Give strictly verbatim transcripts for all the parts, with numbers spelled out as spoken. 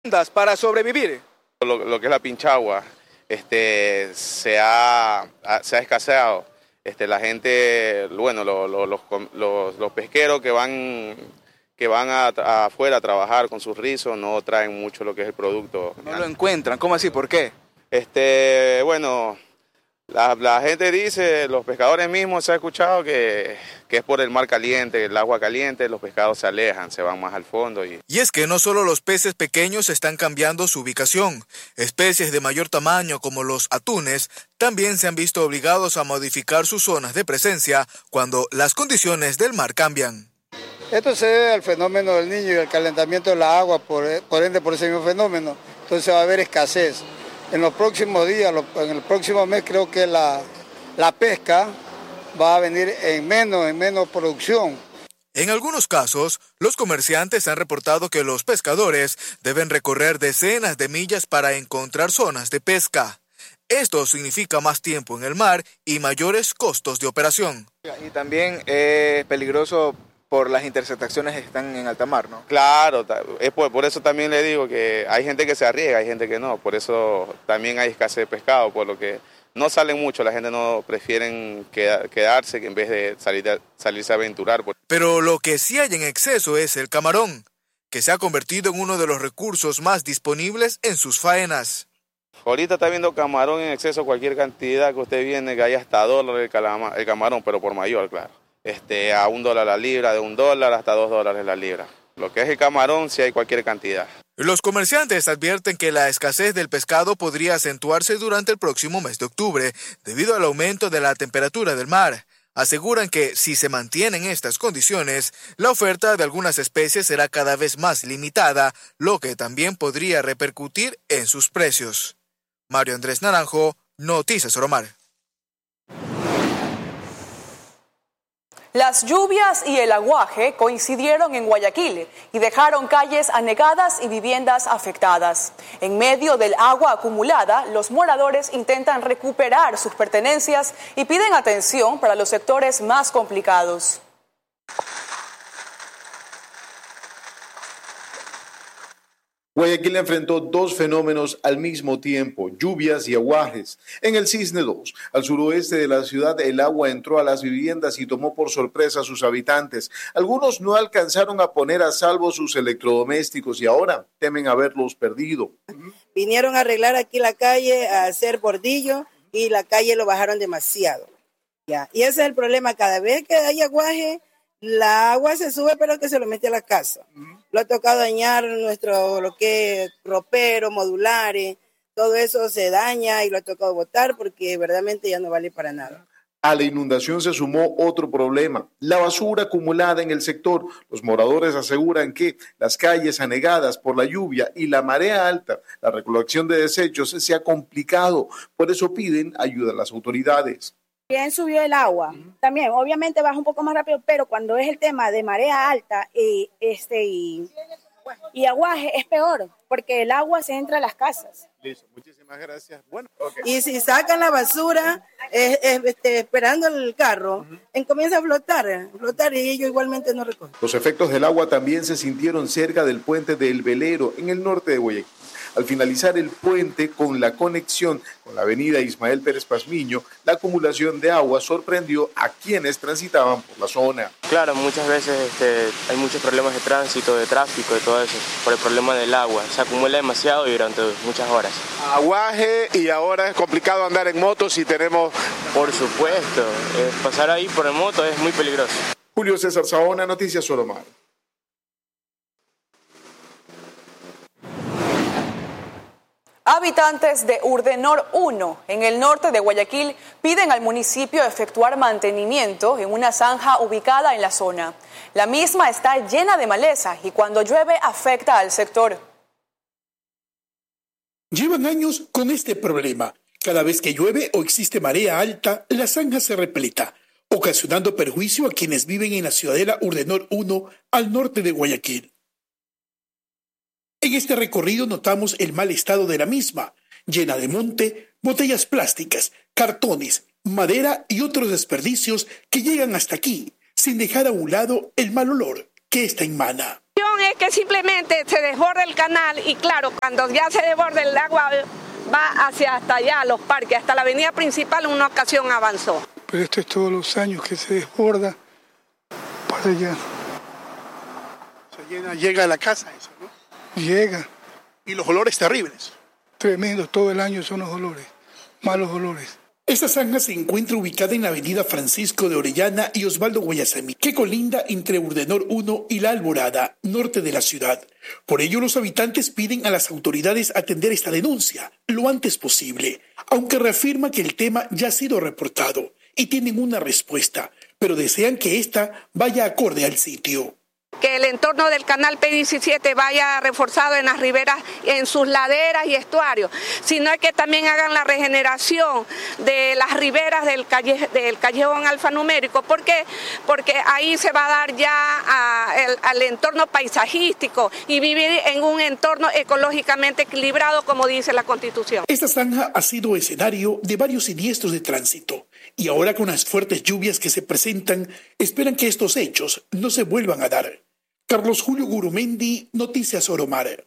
para sobrevivir. Lo, lo que es la pinchagua este, se, ha, se ha escaseado. Este, la gente, bueno, lo, lo, los, los, los pesqueros que van, que van a, a afuera a trabajar con sus rizos no traen mucho lo que es el producto. No lo encuentran, ¿cómo así? ¿Por qué? Este, bueno, la, la gente dice, los pescadores mismos se ha escuchado que, que es por el mar caliente, el agua caliente, los pescados se alejan, se van más al fondo. Y... y es que no solo los peces pequeños están cambiando su ubicación, especies de mayor tamaño como los atunes también se han visto obligados a modificar sus zonas de presencia cuando las condiciones del mar cambian. Esto se debe al fenómeno del Niño y al calentamiento de la agua, por, por ende por ese mismo fenómeno, entonces va a haber escasez. En los próximos días, en el próximo mes creo que la, la pesca va a venir en menos, en menos producción. En algunos casos, los comerciantes han reportado que los pescadores deben recorrer decenas de millas para encontrar zonas de pesca. Esto significa más tiempo en el mar y mayores costos de operación. Y también es peligroso por las intersecciones que están en alta mar, ¿no? Claro, es por, por eso también le digo que hay gente que se arriesga, hay gente que no, por eso también hay escasez de pescado, por lo que no salen mucho, la gente no prefieren quedarse en vez de salir a, salirse a aventurar. Pero lo que sí hay en exceso es el camarón, que se ha convertido en uno de los recursos más disponibles en sus faenas. Ahorita está viendo camarón en exceso, cualquier cantidad que usted viene, que hay hasta dólares el, calama, el camarón, pero por mayor, claro. Este, a un dólar la libra, de un dólar hasta dos dólares la libra. Lo que es el camarón, sí hay cualquier cantidad. Los comerciantes advierten que la escasez del pescado podría acentuarse durante el próximo mes de octubre, debido al aumento de la temperatura del mar. Aseguran que, si se mantienen estas condiciones, la oferta de algunas especies será cada vez más limitada, lo que también podría repercutir en sus precios. Mario Andrés Naranjo, Noticias Oromar. Las lluvias y el aguaje coincidieron en Guayaquil y dejaron calles anegadas y viviendas afectadas. En medio del agua acumulada, los moradores intentan recuperar sus pertenencias y piden atención para los sectores más complicados. Guayaquil enfrentó dos fenómenos al mismo tiempo, lluvias y aguajes. En el Cisne dos, al suroeste de la ciudad, el agua entró a las viviendas y tomó por sorpresa a sus habitantes. Algunos no alcanzaron a poner a salvo sus electrodomésticos y ahora temen haberlos perdido. Vinieron a arreglar aquí la calle, a hacer bordillo y la calle lo bajaron demasiado. Ya. Y ese es el problema, cada vez que hay aguaje, la agua se sube pero que se lo mete a la casa. Uh-huh. Lo ha tocado dañar nuestro, lo que es ropero, modulares, todo eso se daña y lo ha tocado botar porque verdaderamente ya no vale para nada. A la inundación se sumó otro problema, la basura acumulada en el sector. Los moradores aseguran que las calles anegadas por la lluvia y la marea alta, la recolección de desechos se ha complicado, por eso piden ayuda a las autoridades. Bien subió el agua, uh-huh. También obviamente baja un poco más rápido, pero cuando es el tema de marea alta y, este, y, y aguaje es peor, porque el agua se entra a las casas. Listo, muchísimas gracias. Bueno, okay. Y si sacan la basura eh, eh, este, esperando el carro, uh-huh. en, comienza a flotar, flotar y ellos igualmente no recogen. Los efectos del agua también se sintieron cerca del puente del Velero, en el norte de Guayaquil. Al finalizar el puente con la conexión con la avenida Ismael Pérez Pazmiño, la acumulación de agua sorprendió a quienes transitaban por la zona. Claro, muchas veces este, hay muchos problemas de tránsito, de tráfico, de todo eso, por el problema del agua. Se acumula demasiado y durante muchas horas. Aguaje y ahora es complicado andar en moto si tenemos... Por supuesto, eh, pasar ahí por el moto es muy peligroso. Julio César Saona, Noticias Oromar. Habitantes de Urdenor uno, en el norte de Guayaquil, piden al municipio efectuar mantenimiento en una zanja ubicada en la zona. La misma está llena de maleza y cuando llueve afecta al sector. Llevan años con este problema. Cada vez que llueve o existe marea alta, la zanja se repleta, ocasionando perjuicio a quienes viven en la ciudadela Urdenor uno, al norte de Guayaquil. En este recorrido notamos el mal estado de la misma, llena de monte, botellas plásticas, cartones, madera y otros desperdicios que llegan hasta aquí, sin dejar a un lado el mal olor que esta emana. es que simplemente se desborda el canal y claro, cuando ya se desborda el agua va hacia hasta allá, los parques, hasta la avenida principal en una ocasión avanzó. Pero esto es todos los años que se desborda para allá. Se llena, llega a la casa eso, ¿no? Llega. Y los olores terribles. Tremendo, todo el año son los olores, malos olores. Esta zanja se encuentra ubicada en la avenida Francisco de Orellana y Osvaldo Guayasamí, que colinda entre Urdenor uno y La Alborada, norte de la ciudad. Por ello, los habitantes piden a las autoridades atender esta denuncia lo antes posible, aunque reafirma que el tema ya ha sido reportado y tienen una respuesta, pero desean que ésta vaya acorde al sitio. Que el entorno del canal P diecisiete vaya reforzado en las riberas, en sus laderas y estuarios, sino que también hagan la regeneración de las riberas del, calle, del callejón alfanumérico. ¿Por qué? Porque ahí se va a dar ya a, el, al entorno paisajístico y vivir en un entorno ecológicamente equilibrado, como dice la Constitución. Esta zanja ha sido escenario de varios siniestros de tránsito y ahora con las fuertes lluvias que se presentan, esperan que estos hechos no se vuelvan a dar. Carlos Julio Gurumendi, Noticias Oromar.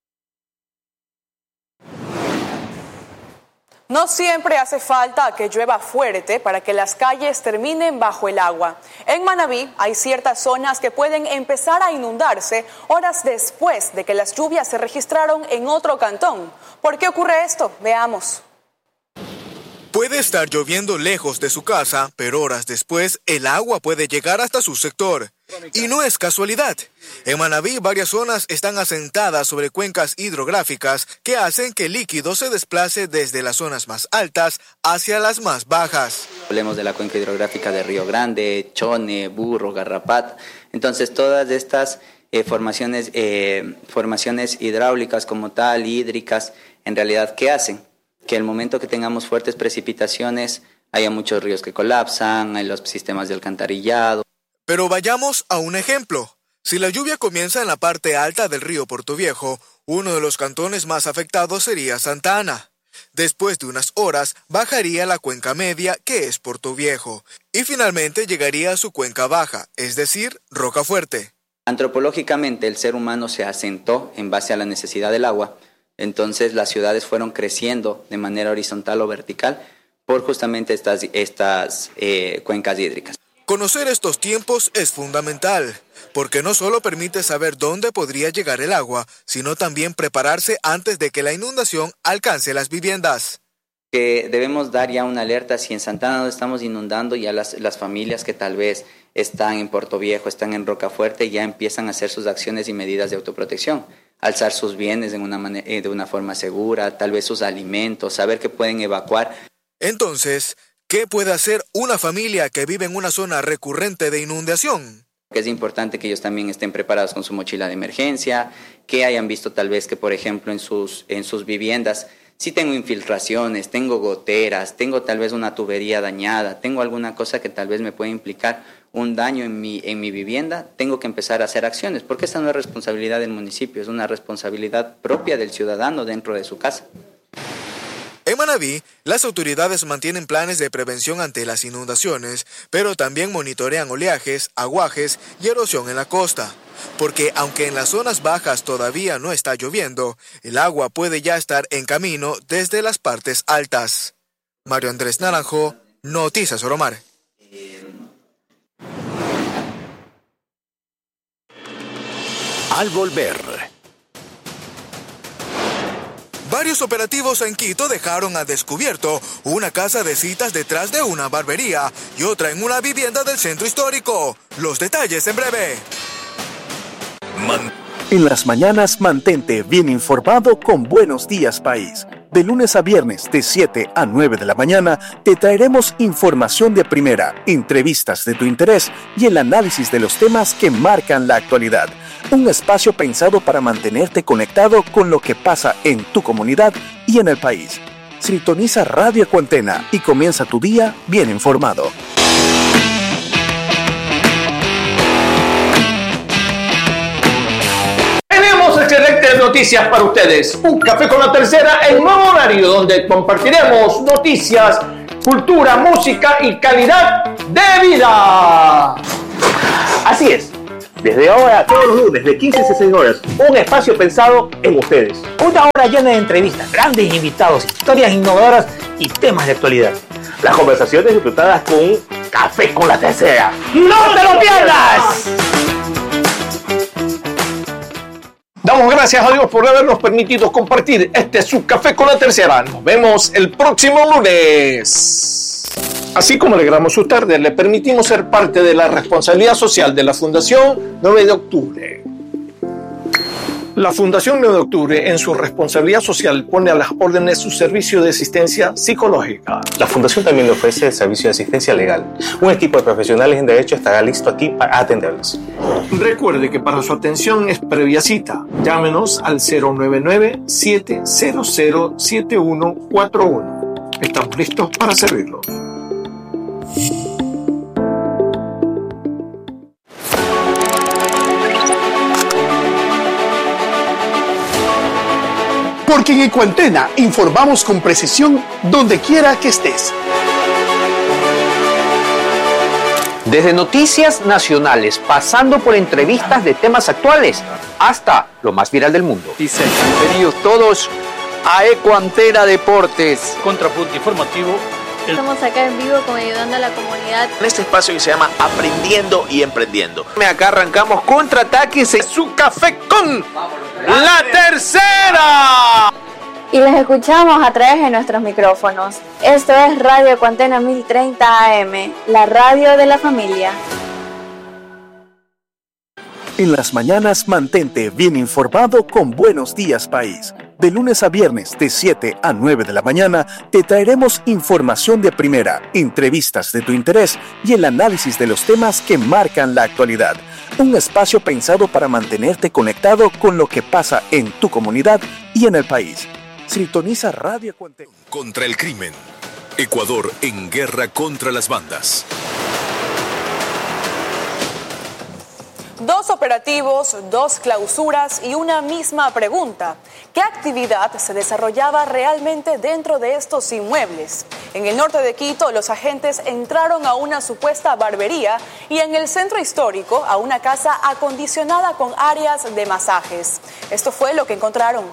No siempre hace falta que llueva fuerte para que las calles terminen bajo el agua. En Manabí hay ciertas zonas que pueden empezar a inundarse horas después de que las lluvias se registraron en otro cantón. ¿Por qué ocurre esto? Veamos. Puede estar lloviendo lejos de su casa, pero horas después el agua puede llegar hasta su sector. Y no es casualidad. En Manabí varias zonas están asentadas sobre cuencas hidrográficas que hacen que el líquido se desplace desde las zonas más altas hacia las más bajas. Hablemos de la cuenca hidrográfica de Río Grande, Chone, Burro, Garrapat. Entonces todas estas eh, formaciones, eh, formaciones hidráulicas como tal, hídricas, en realidad, ¿qué hacen? Que al momento que tengamos fuertes precipitaciones haya muchos ríos que colapsan, hay los sistemas de alcantarillado. Pero vayamos a un ejemplo. Si la lluvia comienza en la parte alta del río Portoviejo, uno de los cantones más afectados sería Santa Ana. Después de unas horas bajaría la cuenca media, que es Portoviejo, y finalmente llegaría a su cuenca baja, es decir, Rocafuerte. Antropológicamente el ser humano se asentó en base a la necesidad del agua. Entonces las ciudades fueron creciendo de manera horizontal o vertical por justamente estas, estas eh, cuencas hídricas. Conocer estos tiempos es fundamental, porque no solo permite saber dónde podría llegar el agua, sino también prepararse antes de que la inundación alcance las viviendas. Que debemos dar ya una alerta si en Santa Ana estamos inundando, ya las, las familias que tal vez están en Portoviejo, están en Rocafuerte, ya empiezan a hacer sus acciones y medidas de autoprotección. Alzar sus bienes en una manera, de una forma segura, tal vez sus alimentos, saber que pueden evacuar. Entonces, ¿qué puede hacer una familia que vive en una zona recurrente de inundación? Es importante que ellos también estén preparados con su mochila de emergencia, que hayan visto tal vez que, por ejemplo, en sus, en sus viviendas, si tengo infiltraciones, tengo goteras, tengo tal vez una tubería dañada, tengo alguna cosa que tal vez me pueda implicar un daño en mi, en mi vivienda, tengo que empezar a hacer acciones, porque esta no es responsabilidad del municipio, es una responsabilidad propia del ciudadano dentro de su casa. En Manabí, las autoridades mantienen planes de prevención ante las inundaciones, pero también monitorean oleajes, aguajes y erosión en la costa. Porque aunque en las zonas bajas todavía no está lloviendo, el agua puede ya estar en camino desde las partes altas. Mario Andrés Naranjo, Noticias Oromar. Al volver. Varios operativos en Quito dejaron a descubierto una casa de citas detrás de una barbería y otra en una vivienda del centro histórico. Los detalles en breve. Man- en las mañanas mantente bien informado con Buenos Días País. De lunes a viernes de siete a nueve de la mañana te traeremos información de primera, entrevistas de tu interés y el análisis de los temas que marcan la actualidad. Un espacio pensado para mantenerte conectado con lo que pasa en tu comunidad y en el país. Sintoniza Radio Cuantena y comienza tu día bien informado. Tenemos excelentes noticias para ustedes. Un café con la tercera en nuevo horario donde compartiremos noticias, cultura, música y calidad de vida. Así es. Desde ahora, todos los lunes, de quince a dieciséis horas, un espacio pensado en ustedes. Una hora llena de entrevistas, grandes invitados, historias innovadoras y temas de actualidad. Las conversaciones disfrutadas con un café con la tercera. ¡No te lo pierdas! Damos gracias a Dios por habernos permitido compartir este su café con la tercera. Nos vemos el próximo lunes. Así como alegramos su tarde, le permitimos ser parte de la responsabilidad social de la Fundación nueve de octubre. La Fundación nueve de octubre, en su responsabilidad social, pone a las órdenes su servicio de asistencia psicológica. La Fundación también le ofrece el servicio de asistencia legal. Un equipo de profesionales en derecho estará listo aquí para atenderlos. Recuerde que para su atención es previa cita. Llámenos al cero nueve nueve, siete cero cero, siete uno cuatro uno. Estamos listos para servirlo. Porque en Ecuantena informamos con precisión donde quiera que estés. Desde noticias nacionales, pasando por entrevistas de temas actuales, hasta lo más viral del mundo. Dicen, bienvenidos todos a Ecuantena Deportes. Contrapunto informativo. Estamos acá en vivo como ayudando a la comunidad. En este espacio que se llama Aprendiendo y Emprendiendo. Acá arrancamos contraataques en su café con la tercera. Y les escuchamos a través de nuestros micrófonos. Esto es Radio Ecuantena mil treinta A M, la radio de la familia. En las mañanas mantente bien informado con Buenos Días País. De lunes a viernes de siete a nueve de la mañana te traeremos información de primera, entrevistas de tu interés y el análisis de los temas que marcan la actualidad. Un espacio pensado para mantenerte conectado con lo que pasa en tu comunidad y en el país. Sintoniza Radio Ecuantena. Contra el crimen. Ecuador en guerra contra las bandas. Dos operativos, dos clausuras y una misma pregunta. ¿Qué actividad se desarrollaba realmente dentro de estos inmuebles? En el norte de Quito, los agentes entraron a una supuesta barbería y en el centro histórico a una casa acondicionada con áreas de masajes. Esto fue lo que encontraron.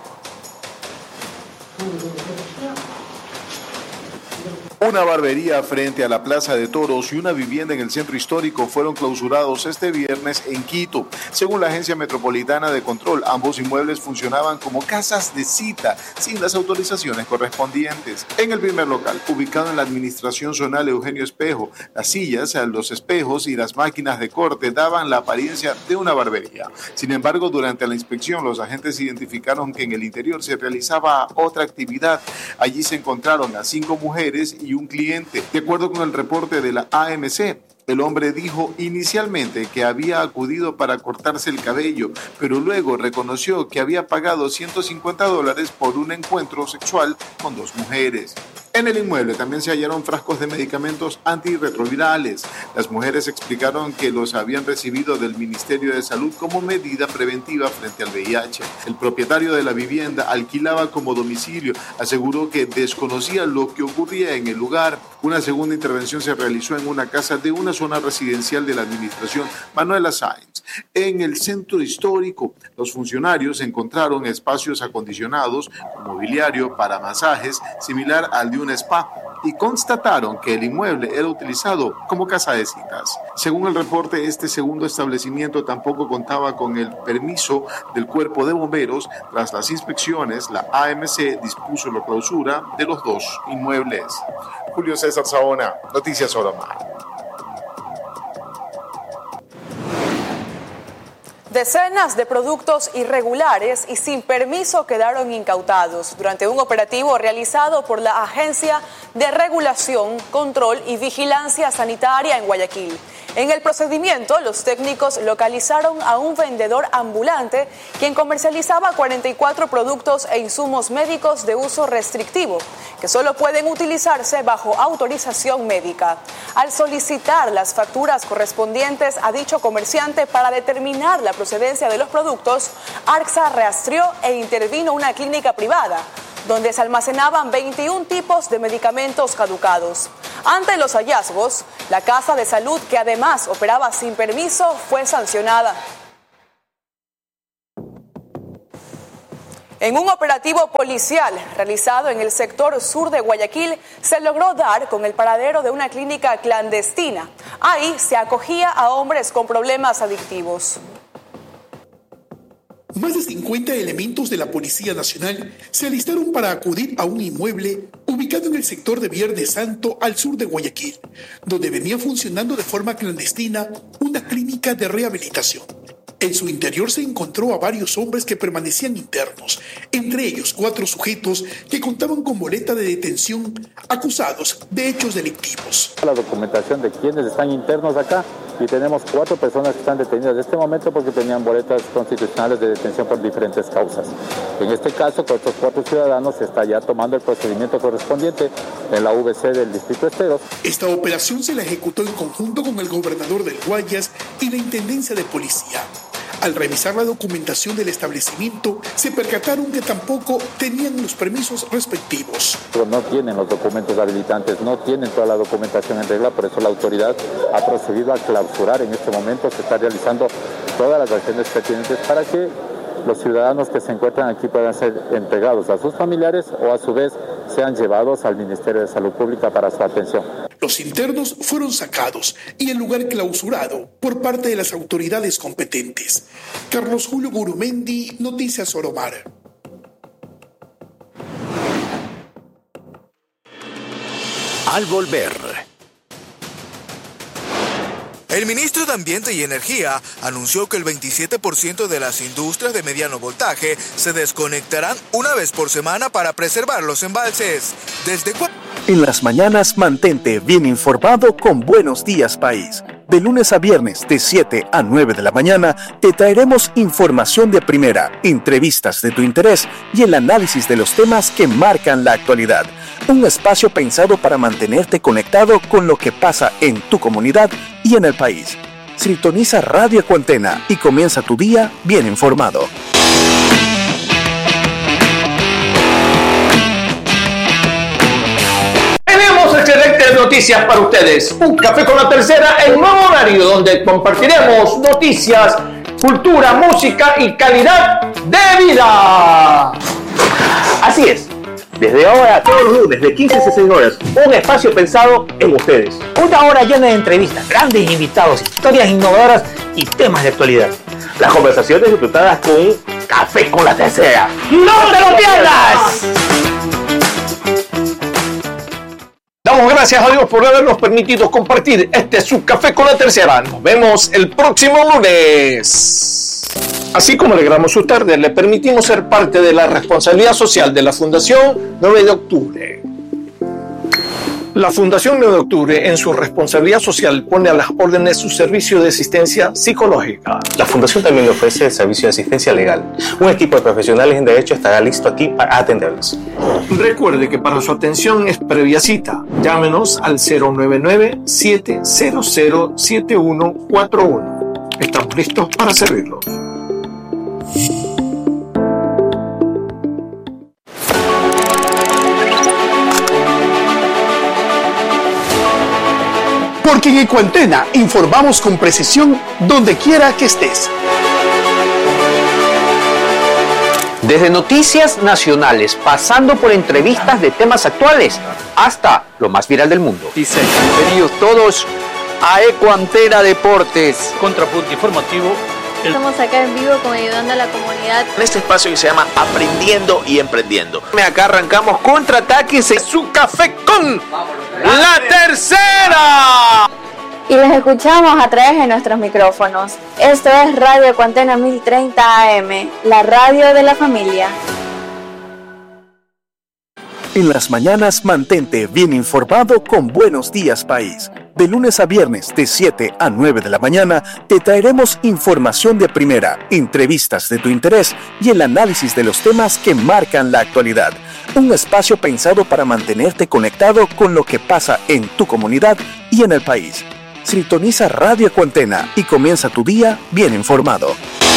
Una barbería frente a la Plaza de Toros y una vivienda en el centro histórico fueron clausurados este viernes en Quito. Según la Agencia Metropolitana de Control, ambos inmuebles funcionaban como casas de cita sin las autorizaciones correspondientes. En el primer local, ubicado en la administración zonal Eugenio Espejo, las sillas, los espejos y las máquinas de corte daban la apariencia de una barbería. Sin embargo, durante la inspección, los agentes identificaron que en el interior se realizaba otra actividad. Allí se encontraron a cinco mujeres y y un cliente. De acuerdo con el reporte de la A M C, el hombre dijo inicialmente que había acudido para cortarse el cabello, pero luego reconoció que había pagado ciento cincuenta dólares por un encuentro sexual con dos mujeres. En el inmueble también se hallaron frascos de medicamentos antirretrovirales. Las mujeres explicaron que los habían recibido del Ministerio de Salud como medida preventiva frente al V I H. El propietario de la vivienda alquilaba como domicilio. Aseguró que desconocía lo que ocurría en el lugar. Una segunda intervención se realizó en una casa de una zona residencial de la administración Manuela Sáenz. En el centro histórico, los funcionarios encontraron espacios acondicionados, mobiliario para masajes, similar al de un spa, y constataron que el inmueble era utilizado como casa de citas. Según el reporte, este segundo establecimiento tampoco contaba con el permiso del Cuerpo de Bomberos. Tras las inspecciones, la A M C dispuso la clausura de los dos inmuebles. Julio César Saona, Noticias Oromar. Decenas de productos irregulares y sin permiso quedaron incautados durante un operativo realizado por la Agencia de Regulación, Control y Vigilancia Sanitaria en Guayaquil. En el procedimiento, los técnicos localizaron a un vendedor ambulante quien comercializaba cuarenta y cuatro productos e insumos médicos de uso restrictivo, que solo pueden utilizarse bajo autorización médica. Al solicitar las facturas correspondientes a dicho comerciante para determinar la procedencia de los productos, ARCSA rastreó e intervino una clínica privada, donde se almacenaban veintiún tipos de medicamentos caducados. Ante los hallazgos, la Casa de Salud, que además operaba sin permiso, fue sancionada. En un operativo policial realizado en el sector sur de Guayaquil, se logró dar con el paradero de una clínica clandestina. Ahí se acogía a hombres con problemas adictivos. Más de cincuenta elementos de la Policía Nacional se alistaron para acudir a un inmueble ubicado en el sector de Viernes Santo al sur de Guayaquil, donde venía funcionando de forma clandestina una clínica de rehabilitación. En su interior se encontró a varios hombres que permanecían internos, entre ellos cuatro sujetos que contaban con boleta de detención acusados de hechos delictivos. La documentación de quienes están internos acá y tenemos cuatro personas que están detenidas en este momento porque tenían boletas constitucionales de detención por diferentes causas. En este caso, con estos cuatro ciudadanos se está ya tomando el procedimiento correspondiente en la V C del Distrito Esteros. Esta operación se la ejecutó en conjunto con el gobernador del Guayas y la Intendencia de Policía. Al revisar la documentación del establecimiento, se percataron que tampoco tenían los permisos respectivos. No tienen los documentos habilitantes, no tienen toda la documentación en regla, por eso la autoridad ha procedido a clausurar. En este momento se está realizando todas las acciones pertinentes para que los ciudadanos que se encuentran aquí puedan ser entregados a sus familiares o a su vez sean llevados al Ministerio de Salud Pública para su atención. Los internos fueron sacados y el lugar clausurado por parte de las autoridades competentes. Carlos Julio Gurumendi, Noticias Oromar. Al volver. El ministro de Ambiente y Energía anunció que el veintisiete por ciento de las industrias de mediano voltaje se desconectarán una vez por semana para preservar los embalses. Desde cu- En las mañanas mantente bien informado con Buenos Días País. De lunes a viernes de siete a nueve de la mañana te traeremos información de primera, entrevistas de tu interés y el análisis de los temas que marcan la actualidad. Un espacio pensado para mantenerte conectado con lo que pasa en tu comunidad y en el país. Sintoniza Radio Ecuantena y comienza tu día bien informado. Tenemos excelentes noticias para ustedes. Un café con la tercera en nuevo horario donde compartiremos noticias, cultura, música y calidad de vida. Así es. Desde ahora, todos los lunes, de quince a dieciséis horas, un espacio pensado en ustedes. Una hora llena de entrevistas, grandes invitados, historias innovadoras y temas de actualidad. Las conversaciones disfrutadas con un café con la tercera. ¡No te lo pierdas! Damos gracias a Dios por habernos permitido compartir este su café con la tercera. Nos vemos el próximo lunes. Así como alegramos su tarde, le permitimos ser parte de la responsabilidad social de la Fundación nueve de octubre. La Fundación nueve de octubre, en su responsabilidad social, pone a las órdenes su servicio de asistencia psicológica. La Fundación también ofrece el servicio de asistencia legal. Un equipo de profesionales en derecho estará listo aquí para atenderlos. Recuerde que para su atención es previa cita. Llámenos al cero nueve nueve, siete cero cero, siete uno cuatro uno. Estamos listos para servirlo. Porque en Ecuantena informamos con precisión donde quiera que estés. Desde noticias nacionales, pasando por entrevistas de temas actuales, hasta lo más viral del mundo. Bienvenidos todos a Ecuantena Deportes. Contrapunto informativo. Estamos acá en vivo con ayudando a la comunidad. En este espacio que se llama Aprendiendo y Emprendiendo. Acá arrancamos contraataques en su café con la tercera. Y los escuchamos a través de nuestros micrófonos. Esto es Radio Ecuantena mil treinta A M, la radio de la familia. En las mañanas mantente bien informado con Buenos Días País. De lunes a viernes de siete a nueve de la mañana te traeremos información de primera, entrevistas de tu interés y el análisis de los temas que marcan la actualidad. Un espacio pensado para mantenerte conectado con lo que pasa en tu comunidad y en el país. Sintoniza Radio Ecuantena y comienza tu día bien informado.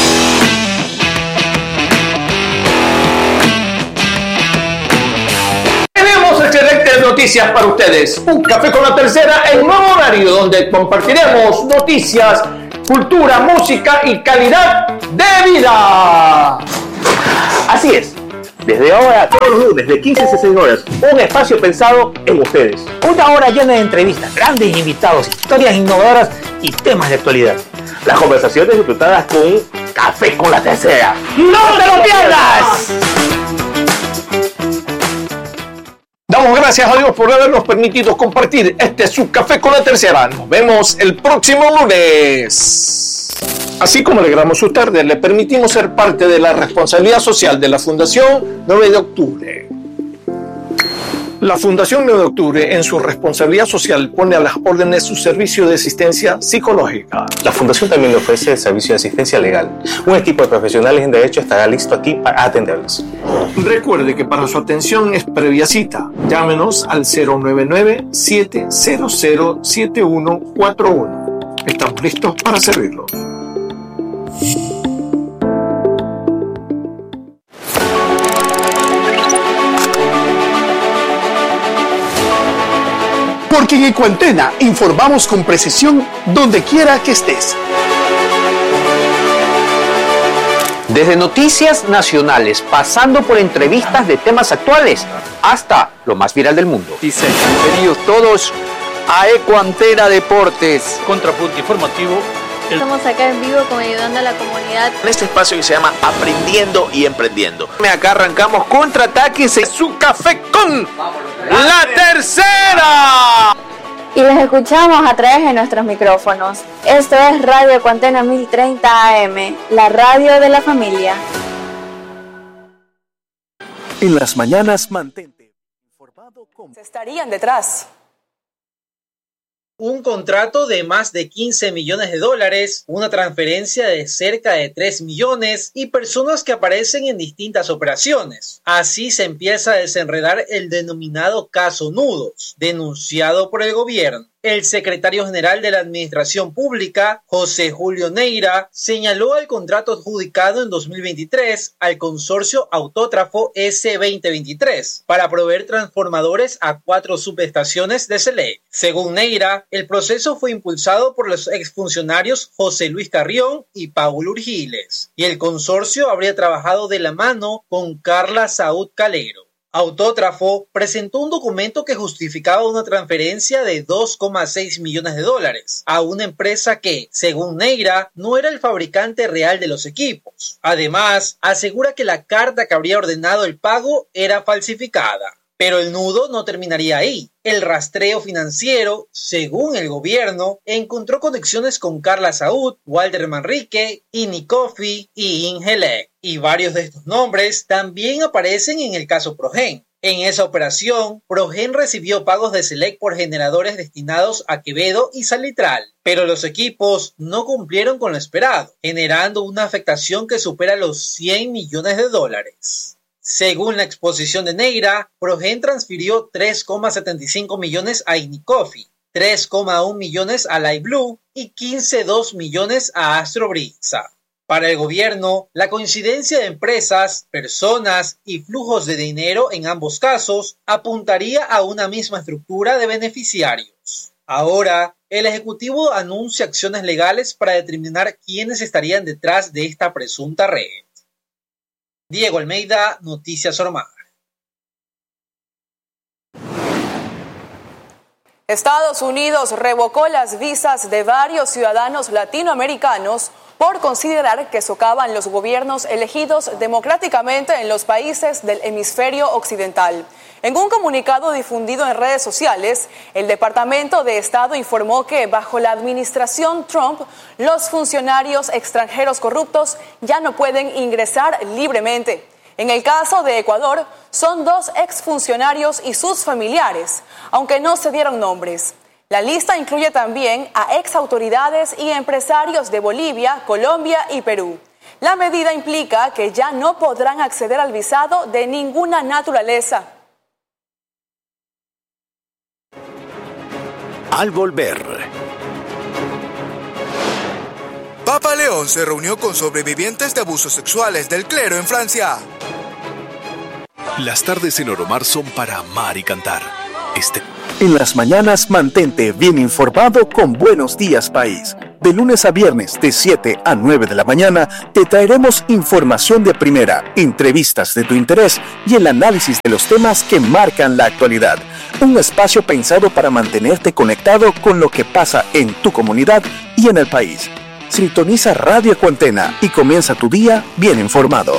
Tenemos excelentes noticias para ustedes. Un café con la tercera en nuevo horario donde compartiremos noticias, cultura, música y calidad de vida. Así es. Desde ahora, todos los lunes, de quince a dieciséis horas, un espacio pensado en ustedes. Una hora llena de entrevistas, grandes invitados, historias innovadoras y temas de actualidad. Las conversaciones disfrutadas con un café con la tercera. ¡No te lo pierdas! Damos gracias a Dios por habernos permitido compartir este su café con la tercera. Nos vemos el próximo lunes. Así como alegramos su tarde, le permitimos ser parte de la responsabilidad social de la Fundación nueve de octubre. La Fundación nueve de octubre, en su responsabilidad social, pone a las órdenes su servicio de asistencia psicológica. La Fundación también le ofrece el servicio de asistencia legal. Un equipo de profesionales en derecho estará listo aquí para atenderlos. Recuerde que para su atención es previa cita. Llámenos al cero nueve nueve, siete cero cero, siete uno cuatro uno. Estamos listos para servirlo. Porque en Ecuantena informamos con precisión donde quiera que estés. Desde noticias nacionales, pasando por entrevistas de temas actuales, hasta lo más viral del mundo. Bienvenidos todos a Ecuantena Deportes. Contrapunto informativo. Estamos acá en vivo con ayudando a la comunidad. En este espacio que se llama Aprendiendo y Emprendiendo. Acá arrancamos contraataques en su café con la tercera. Y les escuchamos a través de nuestros micrófonos. Esto es Radio Ecuantena mil treinta A M, la radio de la familia. En las mañanas mantente informado con... Se estarían detrás. Un contrato de más de quince millones de dólares, una transferencia de cerca de tres millones y personas que aparecen en distintas operaciones. Así se empieza a desenredar el denominado caso Nudos, denunciado por el gobierno. El secretario general de la Administración Pública, José Julio Neira, señaló el contrato adjudicado en dos mil veintitrés al consorcio Autótrafo S veinte veintitrés para proveer transformadores a cuatro subestaciones de SELEC. Según Neira, el proceso fue impulsado por los exfuncionarios José Luis Carrión y Paulo Urgiles, y el consorcio habría trabajado de la mano con Carla Saúd Calero. Autótrafo presentó un documento que justificaba una transferencia de dos coma seis millones de dólares a una empresa que, según Neira, no era el fabricante real de los equipos. Además, asegura que la carta que habría ordenado el pago era falsificada. Pero el nudo no terminaría ahí. El rastreo financiero, según el gobierno, encontró conexiones con Carla Saúd, Walter Manrique, Inicofi y Ingelec. Y varios de estos nombres también aparecen en el caso Progen. En esa operación, Progen recibió pagos de SELEC por generadores destinados a Quevedo y Salitral, pero los equipos no cumplieron con lo esperado, generando una afectación que supera los cien millones de dólares. Según la exposición de Neira, Progen transfirió tres coma setenta y cinco millones a Inicofi, tres coma uno millones a Light Blue y quince coma dos millones a Astrobrixa. Para el gobierno, la coincidencia de empresas, personas y flujos de dinero en ambos casos apuntaría a una misma estructura de beneficiarios. Ahora, el Ejecutivo anuncia acciones legales para determinar quiénes estarían detrás de esta presunta red. Diego Almeida, Noticias Ormar. Estados Unidos revocó las visas de varios ciudadanos latinoamericanos por considerar que socavan los gobiernos elegidos democráticamente en los países del hemisferio occidental. En un comunicado difundido en redes sociales, el Departamento de Estado informó que bajo la administración Trump, los funcionarios extranjeros corruptos ya no pueden ingresar libremente. En el caso de Ecuador, son dos exfuncionarios y sus familiares, aunque no se dieron nombres. La lista incluye también a exautoridades y empresarios de Bolivia, Colombia y Perú. La medida implica que ya no podrán acceder al visado de ninguna naturaleza. Al volver. Papa León se reunió con sobrevivientes de abusos sexuales del clero en Francia. Las tardes en Oromar son para amar y cantar. Este... En las mañanas mantente bien informado con Buenos Días País. De lunes a viernes, de siete a nueve de la mañana, te traeremos información de primera, entrevistas de tu interés y el análisis de los temas que marcan la actualidad. Un espacio pensado para mantenerte conectado con lo que pasa en tu comunidad y en el país. Sintoniza Radio Ecuantena y comienza tu día bien informado.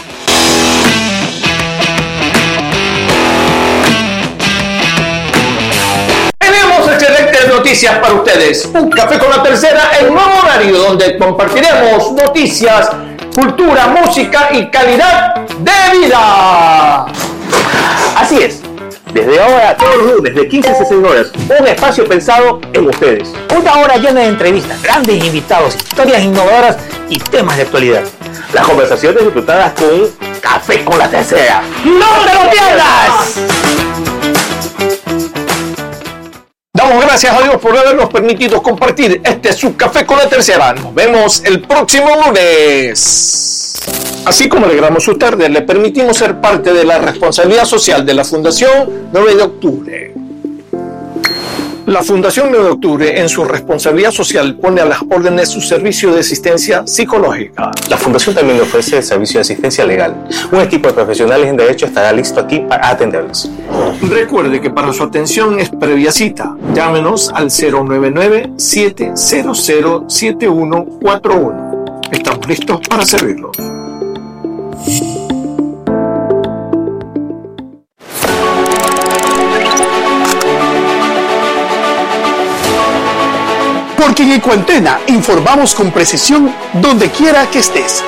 Excelentes noticias para ustedes. Un café con la tercera en nuevo horario donde compartiremos noticias, cultura, música y calidad de vida. Así es. Desde ahora, todos los lunes de quince a dieciséis horas, un espacio pensado en ustedes. Una hora llena de entrevistas, grandes invitados, historias innovadoras y temas de actualidad. Las conversaciones disfrutadas con Café con la Tercera. ¡No te lo pierdas! Damos gracias a Dios por habernos permitido compartir este su Café con la Tercera. Nos vemos el próximo lunes. Así como alegramos su tarde, le permitimos ser parte de la responsabilidad social de la Fundación nueve de octubre. La Fundación nueve de octubre, en su responsabilidad social, pone a las órdenes su servicio de asistencia psicológica. La Fundación también le ofrece el servicio de asistencia legal. Un equipo de profesionales en derecho estará listo aquí para atenderlos. Recuerde que para su atención es previa cita. Llámenos al cero nueve nueve, siete cero cero, siete uno cuatro uno. Estamos listos para servirlo. Porque en Ecuantena informamos con precisión donde quiera que estés.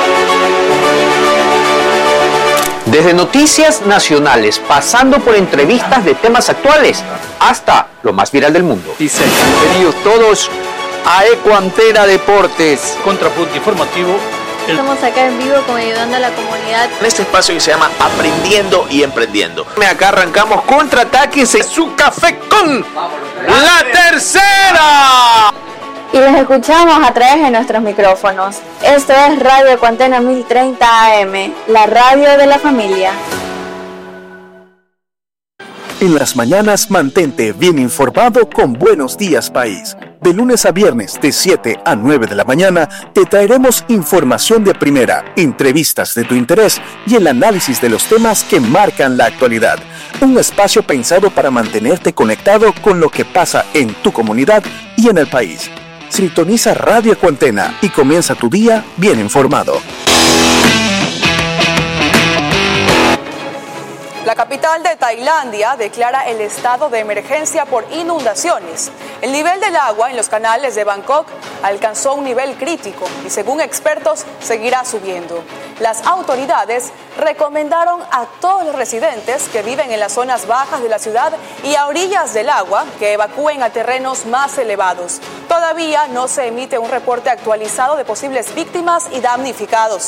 Desde noticias nacionales, pasando por entrevistas de temas actuales, hasta lo más viral del mundo. Bienvenidos todos a Ecuantena Deportes. Contrapunto informativo. Estamos acá en vivo con ayudando a la comunidad. En este espacio que se llama Aprendiendo y Emprendiendo. Acá arrancamos contraataques en su café con la tercera. Y los escuchamos a través de nuestros micrófonos. Esto es Radio Ecuantena mil treinta A M, la radio de la familia. En las mañanas mantente bien informado con Buenos Días País. De lunes a viernes, de siete a nueve de la mañana, te traeremos información de primera, entrevistas de tu interés y el análisis de los temas que marcan la actualidad. Un espacio pensado para mantenerte conectado con lo que pasa en tu comunidad y en el país. Sintoniza Radio Ecuantena y comienza tu día bien informado. La capital de Tailandia declara el estado de emergencia por inundaciones. El nivel del agua en los canales de Bangkok alcanzó un nivel crítico y, según expertos, seguirá subiendo. Las autoridades recomendaron a todos los residentes que viven en las zonas bajas de la ciudad y a orillas del agua que evacúen a terrenos más elevados. Todavía no se emite un reporte actualizado de posibles víctimas y damnificados.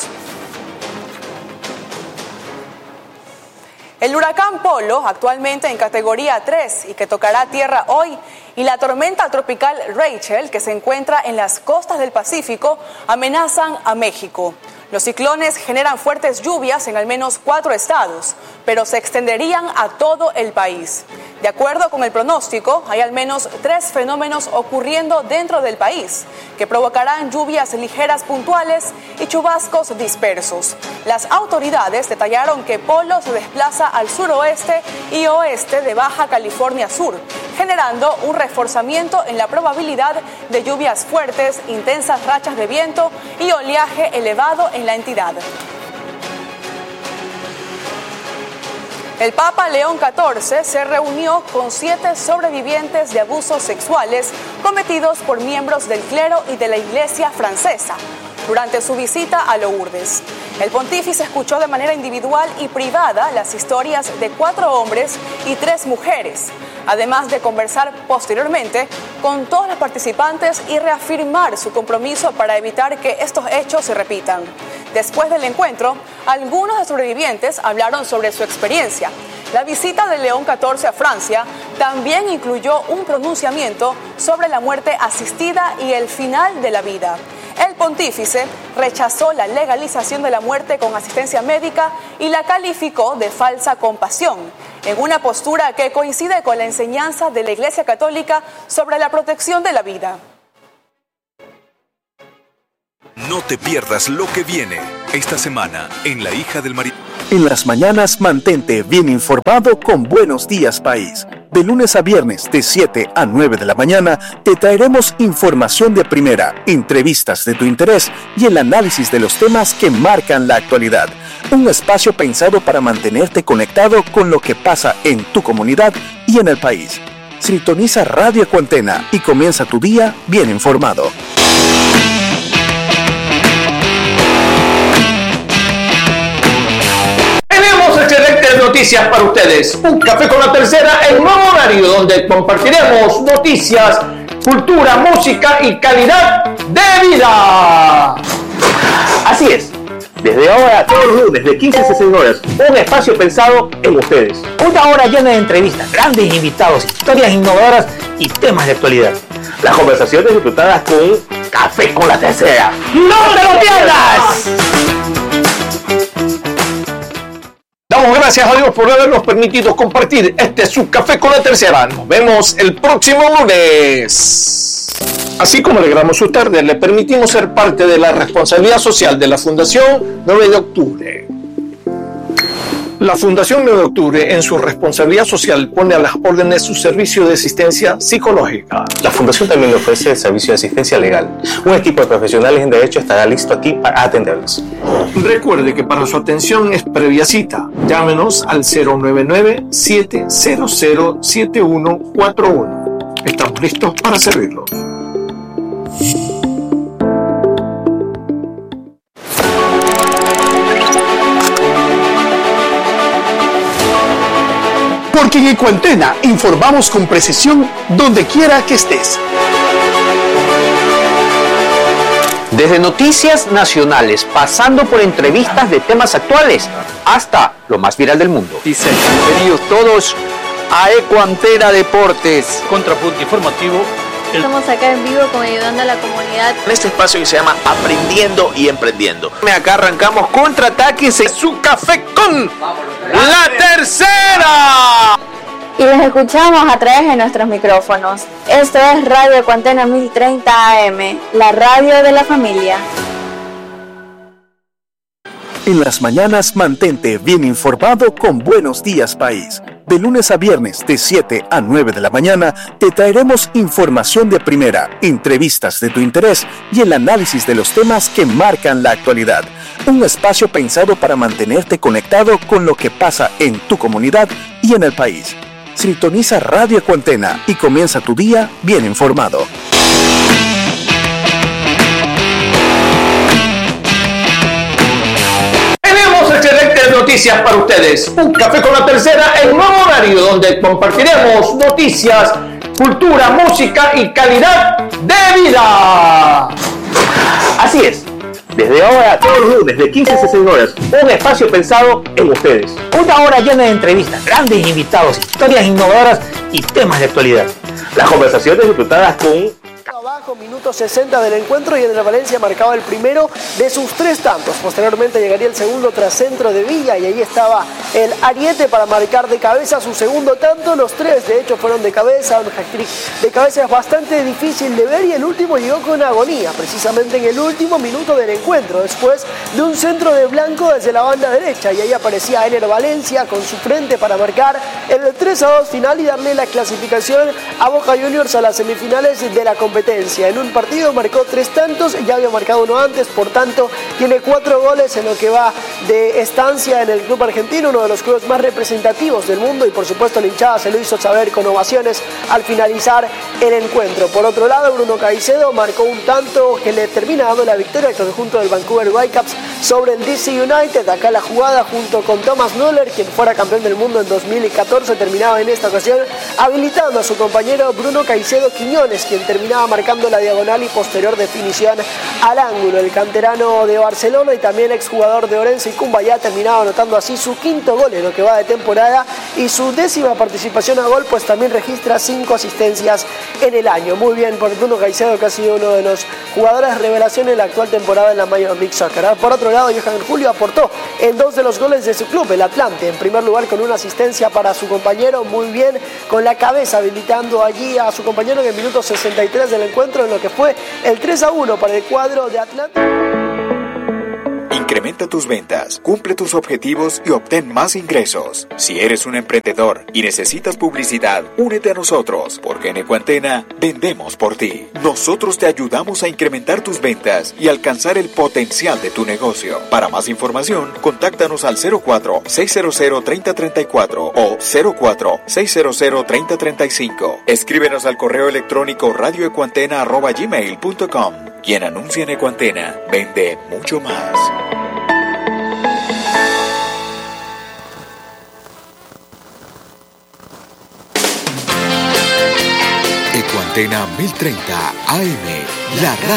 El huracán Polo, actualmente en categoría tres y que tocará tierra hoy, y la tormenta tropical Rachel, que se encuentra en las costas del Pacífico, amenazan a México. Los ciclones generan fuertes lluvias en al menos cuatro estados, pero se extenderían a todo el país. De acuerdo con el pronóstico, hay al menos tres fenómenos ocurriendo dentro del país que provocarán lluvias ligeras puntuales y chubascos dispersos. Las autoridades detallaron que Polo se desplaza al suroeste y oeste de Baja California Sur, generando un reforzamiento en la probabilidad de lluvias fuertes, intensas rachas de viento y oleaje elevado en la entidad. El Papa León catorce se reunió con siete sobrevivientes de abusos sexuales cometidos por miembros del clero y de la Iglesia francesa durante su visita a Lourdes. El pontífice escuchó de manera individual y privada las historias de cuatro hombres y tres mujeres, además de conversar posteriormente con todos los participantes y reafirmar su compromiso para evitar que estos hechos se repitan. Después del encuentro, algunos de los sobrevivientes hablaron sobre su experiencia. La visita de León catorce a Francia también incluyó un pronunciamiento sobre la muerte asistida y el final de la vida. El pontífice rechazó la legalización de la muerte con asistencia médica y la calificó de falsa compasión, en una postura que coincide con la enseñanza de la Iglesia Católica sobre la protección de la vida. No te pierdas lo que viene esta semana en La Hija del Marido. En las mañanas mantente bien informado con Buenos Días País. De lunes a viernes de siete a nueve de la mañana te traeremos información de primera, entrevistas de tu interés y el análisis de los temas que marcan la actualidad. Un espacio pensado para mantenerte conectado con lo que pasa en tu comunidad y en el país. Sintoniza Radio Ecuantena y comienza tu día bien informado. Excelentes noticias para ustedes. Un café con la tercera en nuevo horario donde compartiremos noticias, cultura, música y calidad de vida. Así es. Desde ahora, todos los lunes de quince a dieciséis horas, un espacio pensado en ustedes. Una hora llena de entrevistas, grandes invitados, historias innovadoras y temas de actualidad. Las conversaciones disfrutadas con Café con la Tercera. ¡No te lo pierdas! Damos gracias a Dios por habernos permitido compartir este su Café con la Tercera. Nos vemos el próximo lunes. Así como alegramos su tarde, le permitimos ser parte de la responsabilidad social de la Fundación nueve de octubre. La Fundación nueve de octubre, en su responsabilidad social, pone a las órdenes su servicio de asistencia psicológica. La Fundación también le ofrece el servicio de asistencia legal. Un equipo de profesionales en derecho estará listo aquí para atenderlos. Recuerde que para su atención es previa cita. Llámenos al cero nueve nueve, siete cero cero, siete uno cuatro uno. Estamos listos para servirlo. Porque en Ecuantena informamos con precisión donde quiera que estés. Desde noticias nacionales, pasando por entrevistas de temas actuales, hasta lo más viral del mundo. Bienvenidos todos a Ecuantena Deportes. Contrapunto informativo. Estamos acá en vivo con ayudando a la comunidad. En este espacio que se llama Aprendiendo y Emprendiendo. Acá arrancamos contraataques en su café con la tercera. Y les escuchamos a través de nuestros micrófonos. Esto es Radio Ecuantena mil treinta A M, la radio de la familia. En las mañanas mantente bien informado con Buenos Días País. De lunes a viernes de siete a nueve de la mañana te traeremos información de primera, entrevistas de tu interés y el análisis de los temas que marcan la actualidad. Un espacio pensado para mantenerte conectado con lo que pasa en tu comunidad y en el país. Sintoniza Radio Ecuantena y comienza tu día bien informado. Excelentes noticias para ustedes. Un café con la tercera en nuevo horario donde compartiremos noticias, cultura, música y calidad de vida. Así es. Desde ahora, todos los lunes de quince a dieciséis horas, un espacio pensado en ustedes. Una hora llena de entrevistas, grandes invitados, historias innovadoras y temas de actualidad. Las conversaciones disfrutadas con Abajo, minuto sesenta del encuentro, y en el Valencia marcaba el primero de sus tres tantos. Posteriormente llegaría el segundo tras centro de Villa y ahí estaba el ariete para marcar de cabeza su segundo tanto. Los tres de hecho fueron de cabeza, un hat-trick de cabeza es bastante difícil de ver, y el último llegó con agonía, precisamente en el último minuto del encuentro, después de un centro de Blanco desde la banda derecha, y ahí aparecía Ener Valencia con su frente para marcar el tres a dos final y darle la clasificación a Boca Juniors a las semifinales de la competencia. En un partido marcó tres tantos, ya había marcado uno antes, por tanto tiene cuatro goles en lo que va de estancia en el club argentino, uno de los clubes más representativos del mundo, y por supuesto la hinchada se lo hizo saber con ovaciones al finalizar el encuentro. Por otro lado, Bruno Caicedo marcó un tanto que le termina dando la victoria al conjunto del Vancouver Whitecaps sobre el D C United. Acá la jugada junto con Thomas Müller, quien fuera campeón del mundo en dos mil catorce, terminaba en esta ocasión habilitando a su compañero Bruno Caicedo Quiñones, quien terminaba marcando la diagonal y posterior definición al ángulo. El canterano de Barcelona y también exjugador de Orense y Cumbayá terminaba anotando así su quinto gol en lo que va de temporada y su décima participación a gol, pues también registra cinco asistencias en el año. Muy bien por Bruno Caicedo, que ha sido uno de los jugadores revelación en la actual temporada en la Major League Soccer. Por otro lado, Johan Julio aportó en dos de los goles de su club, el Atlante, en primer lugar con una asistencia para su compañero, muy bien con la cabeza habilitando allí a su compañero en el minuto sesenta y tres del encuentro, en lo que fue el tres a uno para el cuadro de Atlante. Incrementa tus ventas, cumple tus objetivos y obtén más ingresos. Si eres un emprendedor y necesitas publicidad, únete a nosotros, porque en Ecuantena vendemos por ti. Nosotros te ayudamos a incrementar tus ventas y alcanzar el potencial de tu negocio. Para más información, contáctanos al cero cuatro, seis cero cero, tres cero tres cuatro o cero cuatro, seis cero cero, tres cero tres cinco. Escríbenos al correo electrónico radioecuantena arroba gmail punto com. Quien anuncia en Ecuantena vende mucho más. Ecuantena mil treinta A M, la radio.